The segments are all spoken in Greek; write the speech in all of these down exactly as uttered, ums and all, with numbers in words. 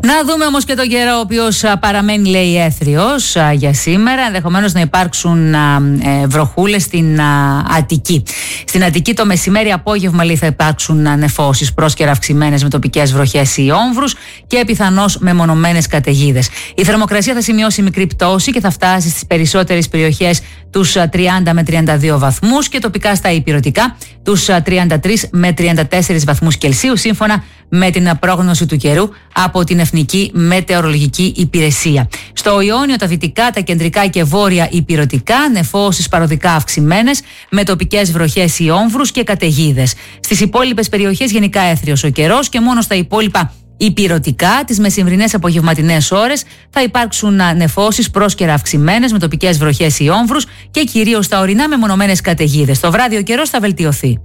Να δούμε όμως και τον καιρό, ο οποίος παραμένει, λέει, έθριος για σήμερα. Ενδεχομένως να υπάρξουν βροχούλες στην Αττική. Στην Αττική το μεσημέρι απόγευμα, λέει, θα υπάρξουν νεφώσεις πρόσκαιρα αυξημένες με τοπικές βροχές ή όμβρους και πιθανώς μεμονωμένες καταιγίδες. Η θερμοκρασία θα σημειώσει μικρή πτώση και θα φτάσει στις περισσότερες περιοχές τους τριάντα με τριάντα δύο βαθμούς και τοπικά στα ηπειρωτικά τους τριάντα τρεις με τριάντα τέσσερις βαθμούς Κελσίου, σύμφωνα με την πρόγνωση του καιρού από την Εθνική Μετεωρολογική Υπηρεσία. Στο Ιόνιο, τα δυτικά, τα κεντρικά και βόρεια ηπειρωτικά, νεφώσεις παροδικά αυξημένες με τοπικές βροχές ή όμβρους και καταιγίδες. Στις υπόλοιπες περιοχές γενικά έθριος ο καιρός και μόνο στα υπόλοιπα ηπειρωτικά, τις μεσημβρινές απογευματινές ώρες θα υπάρξουν νεφώσεις πρόσκαιρα αυξημένες με τοπικές βροχές ή όμβρους και κυρίως στα ορεινά μεμονωμένες καταιγίδες. Το βράδυ ο καιρός θα βελτιωθεί.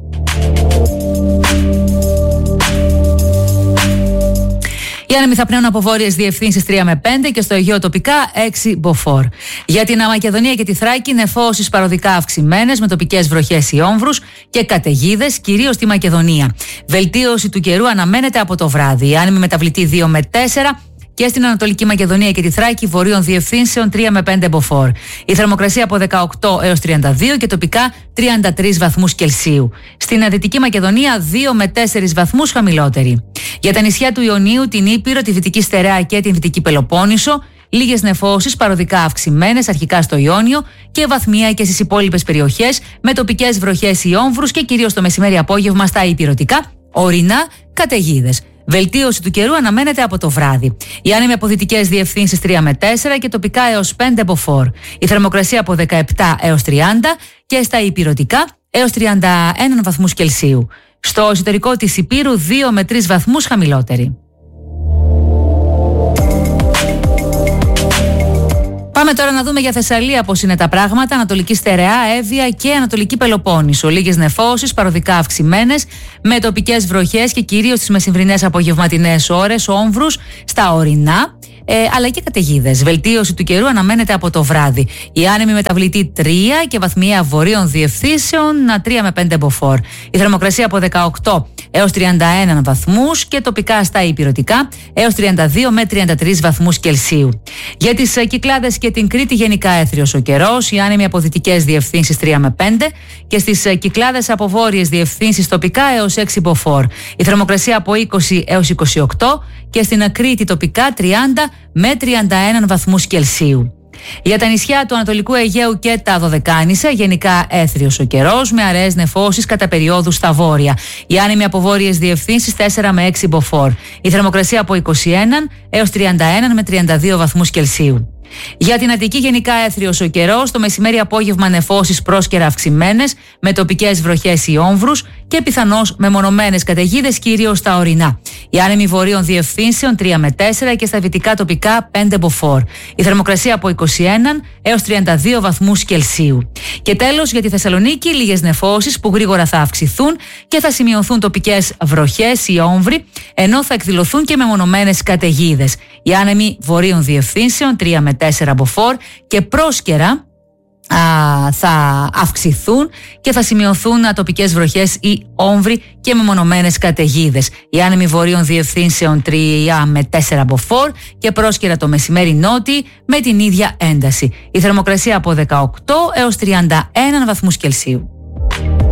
Οι άνεμοι θα πνέουν από βόρειες διευθύνσεις τρία με πέντε και στο Αιγαίο τοπικά έξι μποφόρ. Για την Μακεδονία και τη Θράκη, νεφώσεις παροδικά αυξημένες με τοπικές βροχές ή όμβρους και καταιγίδες, κυρίως στη Μακεδονία. Βελτίωση του καιρού αναμένεται από το βράδυ. Οι άνεμοι μεταβλητοί δύο με τέσσερα. Και στην Ανατολική Μακεδονία και τη Θράκη, βορείων διευθύνσεων τρία με πέντε μποφόρ. Η θερμοκρασία από δεκαοκτώ έως τριάντα δύο και τοπικά τριάντα τρεις βαθμούς Κελσίου. Στην Δυτική Μακεδονία δύο με τέσσερις βαθμούς χαμηλότερη. Για τα νησιά του Ιωνίου, την Ήπειρο, τη Δυτική Στερεά και την Δυτική Πελοπόννησο, λίγες νεφώσεις παροδικά αυξημένες αρχικά στο Ιόνιο και βαθμία και στις υπόλοιπες περιοχές με τοπικές βροχές ή όμβρους και κυρίως το μεσημέρι απόγευμα στα ηπειρωτικά, ορεινά, καταιγίδες. Βελτίωση του καιρού αναμένεται από το βράδυ. Οι άνεμοι από δυτικές διευθύνσεις τρία με τέσσερα και τοπικά έως πέντε μποφόρ. Η θερμοκρασία από δεκαεπτά έως τριάντα και στα ηπειρωτικά έως τριάντα ένα βαθμούς Κελσίου. Στο εσωτερικό της Ηπείρου δύο με τρεις βαθμούς χαμηλότερη. Πάμε τώρα να δούμε για Θεσσαλία πώς είναι τα πράγματα. Ανατολική Στερεά, Εύβοια και Ανατολική Πελοπόννησο. Λίγες νεφώσεις, παροδικά αυξημένες, με τοπικές βροχές και κυρίως τις μεσημβρινές απογευματινές ώρες, όμβρους στα ορεινά. Ε, αλλά και καταιγίδες. Βελτίωση του καιρού αναμένεται από το βράδυ. Η άνεμη μεταβλητή τρία και βαθμία βορείων διευθύνσεων τρία με πέντε μποφόρ. Η θερμοκρασία από δεκαοκτώ έως τριάντα ένα βαθμούς και τοπικά στα ηπειρωτικά έως τριάντα δύο με τριάντα τρεις βαθμούς Κελσίου. Για τις Κυκλάδες και την Κρήτη γενικά έθριος ο καιρός. Η άνεμη από δυτικές διευθύνσεις τρία με πέντε και στις Κυκλάδες από βόρειες διευθύνσεις τοπικά έως έξι μποφόρ. Η θερμοκρασία από είκοσι έως είκοσι οκτώ και στην Κρήτη τοπικά τριάντα με τριάντα ένα βαθμούς Κελσίου. Για τα νησιά του Ανατολικού Αιγαίου και τα Δωδεκάνησα, γενικά έθριος ο καιρός, με αραιές νεφώσεις κατά περιόδους στα βόρεια. Οι άνεμοι από βόρειες διευθύνσεις τέσσερα με έξι μποφόρ. Η θερμοκρασία από είκοσι ένα έως τριάντα ένα με τριάντα δύο βαθμούς Κελσίου. Για την Αττική γενικά έθριος ο καιρός, το μεσημέρι απόγευμα νεφώσεις πρόσκαιρα αυξημένες με τοπικές βροχές ή όμβρους και πιθανώς μεμονωμένες καταιγίδες κυρίως στα ορεινά. Οι άνεμοι βορείων διευθύνσεων τρία με τέσσερα και στα δυτικά τοπικά πέντε μποφόρ. Η θερμοκρασία από είκοσι ένα έως τριάντα δύο βαθμούς Κελσίου. Και τέλος για τη Θεσσαλονίκη, λίγες νεφώσεις που γρήγορα θα αυξηθούν και θα σημειωθούν τοπικές βροχές ή όμβροι, ενώ θα εκδηλωθούν και μεμονωμένες καταιγίδες. Οι άνεμοι βορείων διευθύνσεων τρία με τέσσερα μποφόρ και πρόσκαιρα Α, θα αυξηθούν και θα σημειωθούν τοπικές βροχές ή όμβροι και μεμονωμένες καταιγίδες. Οι άνεμοι βορείων διευθύνσεων τρία με τέσσερα μποφόρ και πρόσκαιρα το μεσημέρι νότιοι με την ίδια ένταση. Η θερμοκρασία από δεκαοκτώ έως τριάντα ένα βαθμούς Κελσίου.